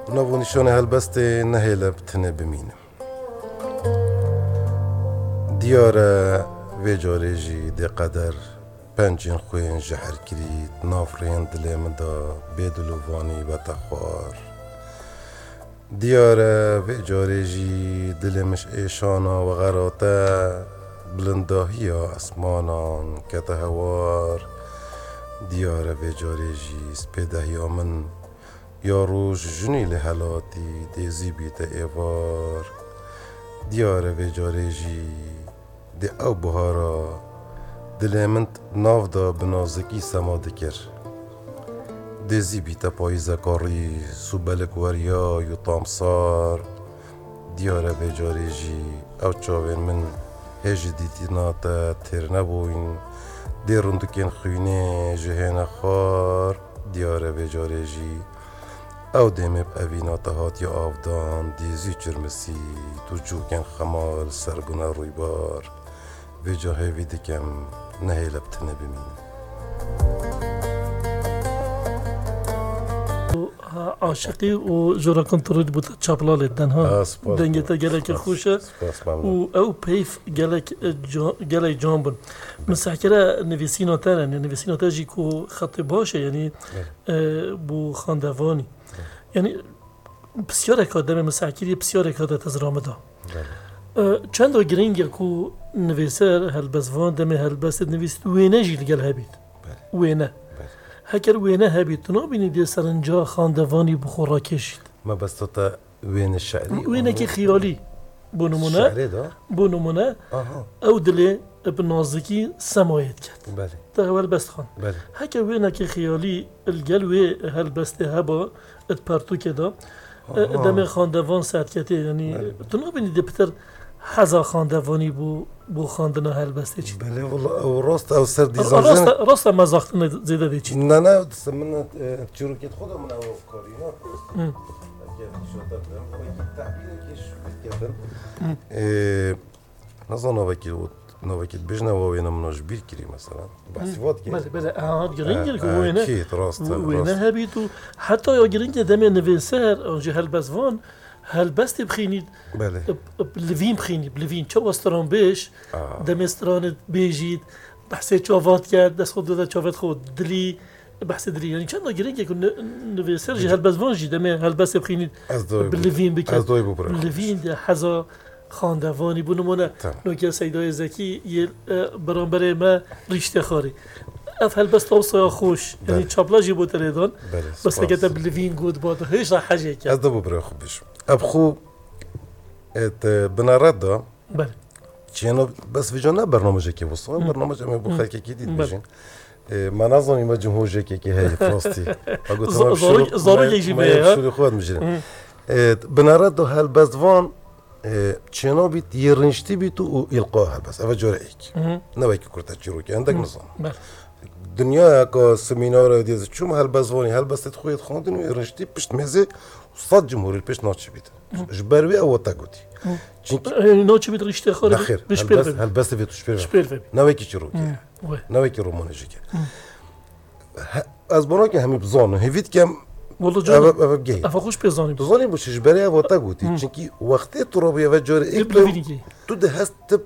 نو نشان هلبست نهیل بتنه بمینم دیار و جارجی دی قدر پنجین خوین جهر کرید نافرین دلم دا بدلوانی و تخوار دیار و جارجی دلمش ایشانا و غراته بلنداهی اسمانان کت هوار دیار و جارجی سپیدهی آمن یا روش جنی لحلاتی دیزی بیت ایوار دیار و جارجی دی او بهارا دلمنت ناو دا بنازکی سما دکر دیزی بیت پاییز کاری سوبلک وریا یو تامسار دیار و جارجی او چاوین من هجی دیتی ناتا تیر نبوین دیروندکین خوینه جهین خار دیار و جارجی او دیمه اوینا هات یا آفدان دیزی چرمسی تو جوکن خمال سرگونه روی بار و جاهی ویدکم نهی لبتنه بمین عاشقی و جورا کنترل بود چاپلال دنها دنگتا گلک خوشه و او پیف گلک جامبن مسحکره نویسینا ترن نویسینا تجی کو خط باشه یعنی بو خاندوانی یعنی بسیار اکادمی مسحکری بسیار اکادت از رامدا چند و گرینگ کو نویسر هلبزوان دم هلبست نویست وینه جیل گل هبید وینه هکر وینه هبید تو نبینی دی سرنجا خاندوانی بخورا کشید ما بس تا وین الشعری وینه که خیالی بو نمونه او دلی بنازکی سمایت کرد بله تا هلبست خان بله هکر وینه که خیالی الگلوی هلبسته هبا ات پرتو کدا دم خاندوان سرد کتی یعنی تو نبینی دی پتر حزا خاندوانی بو خاندنا هلبسته چید بله والله او راست او سر دیزاین راست مزاختن زیده دی چید نه نه من چروکت خودم من او کارینا اگه شده بودم تعبیر کش کردم نظر نوکیت بجنه و وینه مناش بیر کری مثلا بحثیوات که بله آهات گرینگل که وینه کیت راست وینه هبید و حتی یا گرینگل دمی نویسر آنجا هلبزوان هلبستی بخینید بله لوین بخینید لوین چه وستران بیش دمستران بیجید بحثی چاوات کرد دست خود داده چاوات خود دلی بحث دلی یعنی چند گرینگل که نویسر جه هلبزوان جی دمی هلبستی بخینید لوین بکرد لوین ده حزا خاندوانی بونمونه نوکه سیدای زکی یه برانبره ما ریشته خاری اف هلبست اوصا خوش یعنی چاپلاجی بود ریدان بس اگه بلوین گود بود هیچ را حاجه کرد از دو برای خوبش اب خو ات بنارد دا بله چینو بس ویجانا برنامجی که وصل برنامج اما بخیر که کدید بیشین من از آن ایمه جمهوری که هی فراستی زارو یکی بیه شروع خود میشینه بنارد دا هلبزوان چنا بیت یه رنجتی بیت و القاه هلبس اوه جاره ایک نوی که کرده چیرو که اندک نظام دنیا که سمینار دیز چوم هلبزوانی هلبست خویت خواندن و رنجتی پشت میزه صد جمهوری پشت ناچه بیت جبروی او تا گوتی ناچه بیت رشته خاری نخیر هلبست بیت شپیر نوی که چیرو که نوی که رومانجی که از بنا که همی بزانو هیوید که والله جان افخوش بزانیم بزانیم باشیش برای اوتا گویی چونکی وقتی تو رو بیاید جوری تو ده هست تب